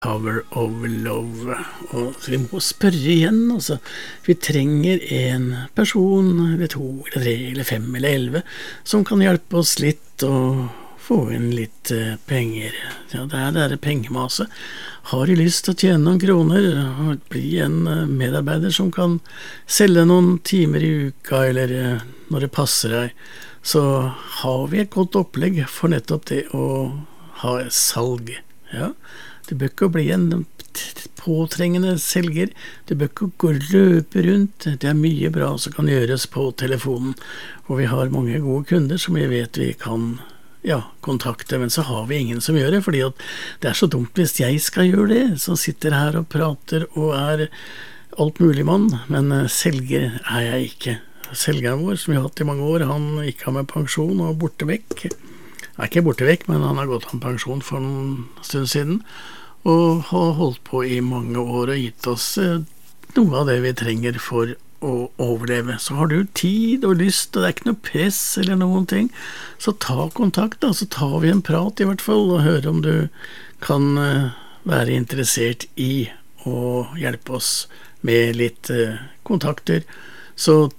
Power of Love. Og så vi må spørre igjen, altså. Vi trenger en person, eller 2, eller 3, eller 5, eller 11, som kan hjelpe oss litt og få inn litt penger. Ja, det er pengemaset. Har du lyst til å tjene noen kroner, og bli en medarbeider som kan selge noen timer i uka, eller når det passer deg, så har vi et godt opplegg for nettopp det å ha salg. Ja, du bør ikke bli en påtrengende selger, du bør ikke gå og løpe rundt, det mye bra som kan gjøres på telefonen, og vi har mange gode kunder som vi vet vi kan kontakte, men så har vi ingen som gjør det, fordi at det så dumt hvis jeg skal gjøre det, som sitter her og prater og alt mulig mann, men selger jeg ikke. Selgeren vår, som vi har hatt i mange år, han ikke har med pensjon og borte vekk. Ikke borte vekk, men han har gått av pensjon for en stund siden, og har holdt på i mange år og gitt oss noe av det vi trenger for å overleve. Så har du tid og lyst, og det ikke noe press eller noen ting, så ta kontakt da, så tar vi en prat i hvert fall, og høre om du kan være interessert i å hjelpe oss med litt kontakter. Så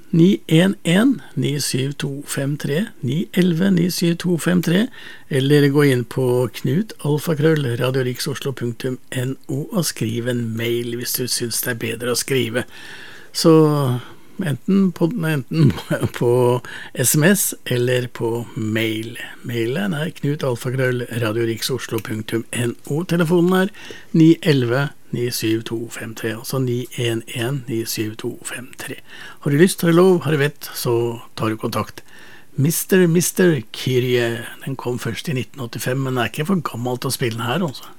911-97253, 911-97253, eller gå inn på knut@radioriksoslo.no og skriv en mail hvis du synes det bedre å skrive. Så enten på SMS eller på mail. Mailen knut@radioriksoslo.no. Telefonen 911-97253, altså 911-97253. Har du lyst, har du lov, har du vett, så tar du kontakt. Mr. Kyrie, den kom først i 1985, men det ikke for gammelt å spille den her, altså.